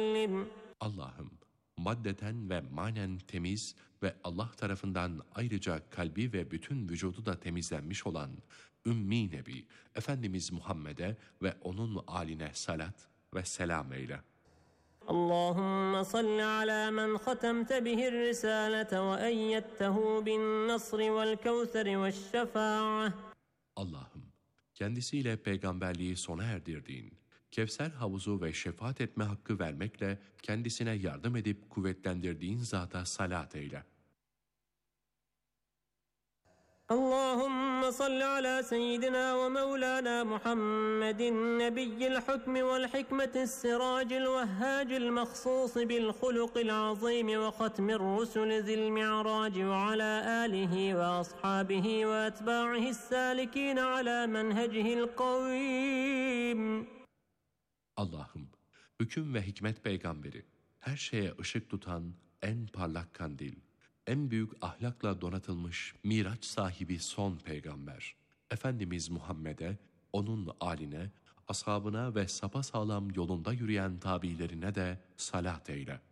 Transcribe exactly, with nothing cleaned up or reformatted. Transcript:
Allah'ım, maddeten ve manen temiz ve Allah tarafından ayrıca kalbi ve bütün vücudu da temizlenmiş olan Ümmi Nebi Efendimiz Muhammed'e ve onun âline salat ve selam eyle. اللهم صل على من ختمت به الرسالة وأيدته بالنصر والكوثر والشفاعة. Allah'ım, kendisiyle peygamberliği sona erdirdiğin, Kevser havuzu ve şefaat etme hakkı vermekle kendisine yardım edip kuvvetlendirdiğin zata salat eyle. اللهم صل على سيدنا ومولانا محمد نبي الحكم والحكمة السراج الوهاج المخصوص بالخلق العظيم وختم الرسل ذي المعراج وعلى آله وأصحابه وأتباعه السالكين على منهجه القويم. Allah'ım, hüküm ve hikmet peygamberi, her şeye ışık tutan en parlak kandil, en büyük ahlakla donatılmış Miraç sahibi son peygamber, Efendimiz Muhammed'e, onun âline, ashabına ve sapasağlam yolunda yürüyen tabilerine de salat eyle.